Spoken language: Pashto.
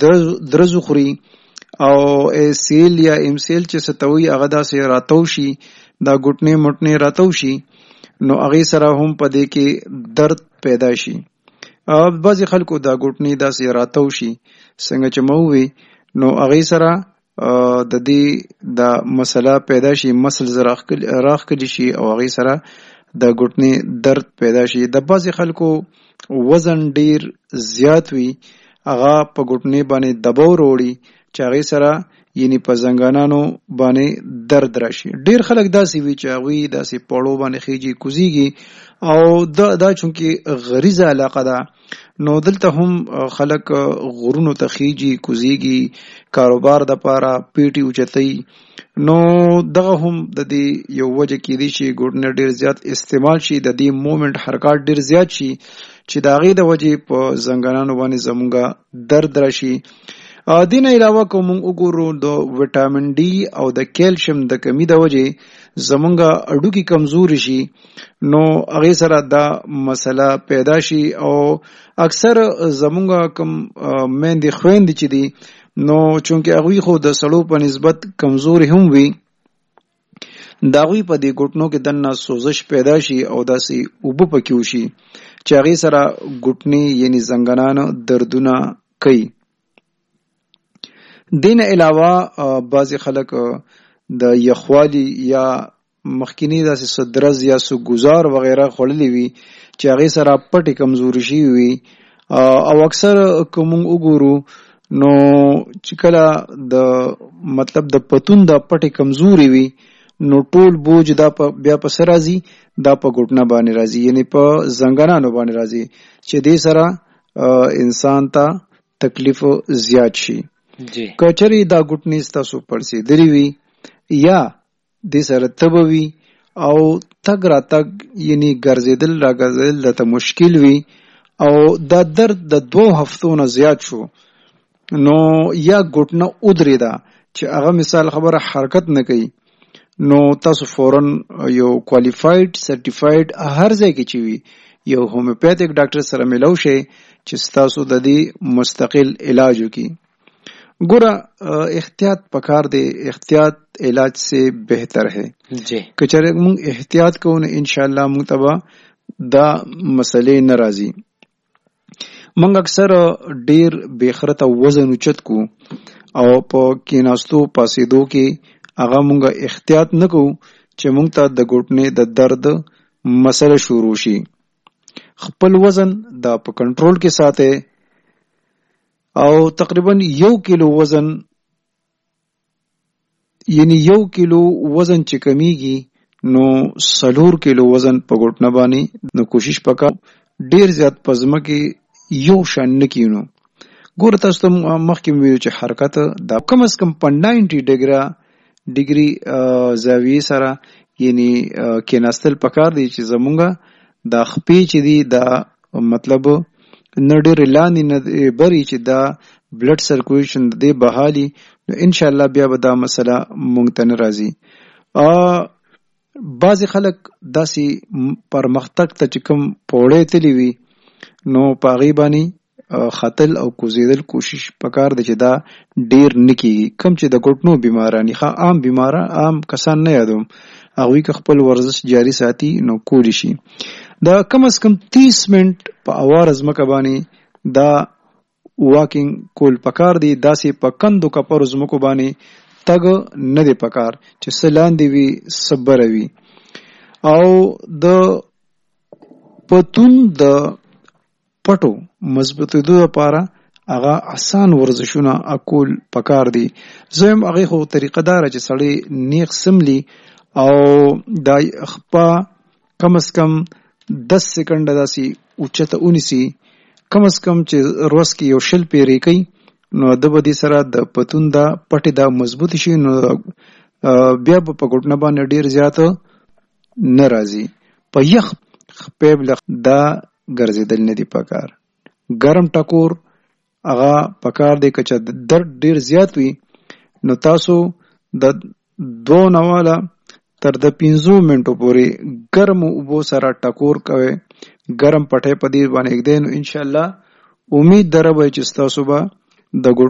درزو خوري او سیل یا ام سیل چې ستوي هغه داسې راتو شي، دا ګټنې مټنې راتو شي، نو هغه سره هم پدې کې درد پیدا شي. بعضی خلکو دا ګټنې داسې راتو شي څنګه چې مووي، نو هغه سره د دې دا مسله پیدا شي، مسل راخ کلی شي او هغه سره د ګټنې درد پیدا شي. د بعضی خلکو وزن ډیر زیات وي، هغه په ګټنې باندې دباو وروړي چې هغه سره یعنی په زنګانانو باندې درد راشي. ډیر خلک داسې وي چې هغه داسې پړو باندې خيږي کوزيږي او دا چونکی غریزه علاقه ده، نو دلته هم خلک غرونو ته خيږي کوزيږي کاروبار د پاره پیټي اوچتای، نو دغه هم د دې یو وجه کې دي چې ګډنه ډیر زیات استعمال شي، د دې موومنت حرکات ډیر زیات شي چې د هغې د وجې په زنګانانو باندې زمونږه درد راشي. دین علاوه کوم وګورو د وټامین ډي او د کیلشیم د کمی د وجې زمونږه اډوکی کمزوري شي، نو هغې سره دا مسله پیدا شي او اکثر زمونږه کم میندې خویندې چې دي، نو چونکه هغوی خو د سړو په نسبت کمزوري هم وي، د هغوی په دې ګټنو کې دننه سوزش پیدا شي او داسې اوبه پکې وشي چې هغې سره ګټنې یعنی زنګانان دردونه کوي. دین علاوه بعضی خلک د یخوالی یا مخکینی داسې صدرز یا سوګزار وغیره خوړلی وي چې هغې سره پټې کمزوري شي وي، او اکثر که مونږ وګورو نو چې کله د مطلب د پتون د پټې کمزوري وي نو ټول بوج دا بیا په سر راځي، دا په ګټنه باندې راځي، یعنی په زنګانانو باندې راځي چې دې سره انسان ته تکلیف زیات شي. کچری دا ګټنې ستاسو پړسېدلې وي یا دې سره تبه وي او تګ راتګ یعنی ګرځېدل راګرځېدل درته مشکل وي او دا درد د 2 هفتو نه زیات شو، نو یا ګټنه ودرېده چې هغه مثال خبره حرکت نه کوي، نو تاسو فورن یو کوالیفاید سرټیفاید هر ځای کې چې وي یو هومیوپیتھک ډاکټر سره ملاو شي چې تاسو د دې مستقل علاج وکړي. ګوره احتیاط پکار دی، احتیاط علاج سے بہتر ہے جی. کچره مونږ احتیاط کوو نو انشاءالله مونږ ته دا مسئلې ناراضي. مونږ اکثر ډیر بیخرته وزن اوچت کو او په کیناستو پاسېدو کې هغه مونږ احتیاط نکو چې مونږ ته د ګټنې د درد مسله شروع شي. خپل وزن دا په کنټرول کې ساته او تقریبا 1 کیلو وزن یعنی 1 کیلو وزن چې کمیږي نو 4 کیلو وزن په ګټنه باندې نو کوشش وکړه ډیر زیات پزما کې یو شان نکینو. ګور تاسو ته مخکې ویل چې حرکت دا کم از کم 90 ډیګري زاویه سره یعنی کیناستل پکار دی چې زمونږه دا خپې چې دی دا مطلب نډیر لاندې نه بری چې دا بلډ سرکولیشن د بحالي، نو ان شاء الله بیا به دا مسله مونږ ته ناراضي. بعضی خلک داسې پرمختګ ته چې کوم پوړې تلی وي نو پاغي باندې خطل او کوزیدل کوشش پکار دی چې دا ډیر نکیږي. کم چې د ګټنو بیمارانی عام بیماران عام کسان نه یادوم هغوی که خپل ورزش جاری ساتي نو کولی شي. دا کم از کم 30 منټ په اوار ځمکه باندې دا واکینګ کول پکار دی، داسې په کندو کپرو ځمکو باندې تګ نه دی پکار چې سلاندې وي صبر وي. او د پتون د پټو مضبوطېدو لپاره هغه آسان ورزشونه اکول پکار دي. زم هغه خو طریقه دار چې سړی نیغ سملی او دا خپا کم از کم 10 سکنډه داسې اوچته اونیسي، کم از کم چې روز کې یو شل پیری کوي نو د بدی سره د پتون دا پټي دا مضبوط شي، نو بیا په ګټنه باندې ډیر زیات ناراضي. په یخ خپېب دا ګرځیدل نه دی پکار. ګرم ټکور هغه پکار دی که چې درد ډیر زیات وي نو تاسو د 2 نواله تر د 15 منټو پورې ګرم اوبو سره ټکور کوي، ګرم پټه په دې باندې کېدې نو ان شاء الله امید دربه چې تاسو به د